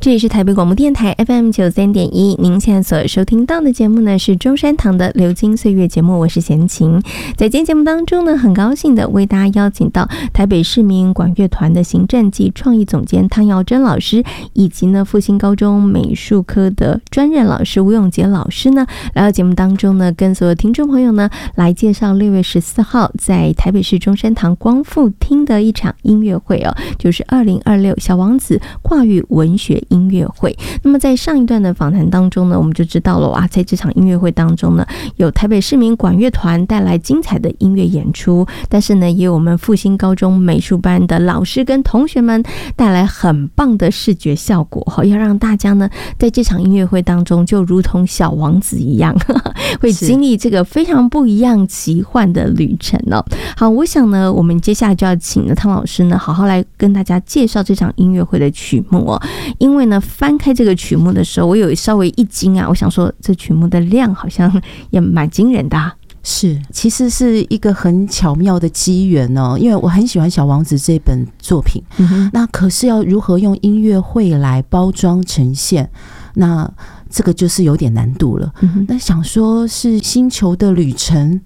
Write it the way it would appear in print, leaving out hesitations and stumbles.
这里是台北广播电台 FM93.1，您现在所收听到的节目呢是中山堂的流金岁月节目，我是贤琴。在今天节目当中呢，很高兴的为大家邀请到台北市民管乐团的行政暨创意总监汤瑶珍老师，以及呢复兴高中美术科的专任老师吴永杰老师呢，来到节目当中呢，跟所有听众朋友呢来介绍6月14号在台北市中山堂光复厅的一场音乐会哦，就是2026小王子跨域文学音乐会。那么在上一段的访谈当中呢，我们就知道了哇，在这场音乐会当中呢，有台北市民管乐团带来精彩的音乐演出，但是呢，也有我们复兴高中美术班的老师跟同学们带来很棒的视觉效果，要让大家呢在这场音乐会当中就如同小王子一样会经历这个非常不一样奇幻的旅程哦。好，我想呢，我们接下来就要请汤老师呢好好来跟大家介绍这场音乐会的曲目哦。因为呢，翻开这个曲目的时候，我有稍微一惊啊，我想说这曲目的量好像也蛮惊人的啊。 是，其实是一个很巧妙的机缘哦，因为我很喜欢《小王子》这本作品，那可是要如何用音乐会来包装呈现，那这个就是有点难度了。那想说是星球的旅程，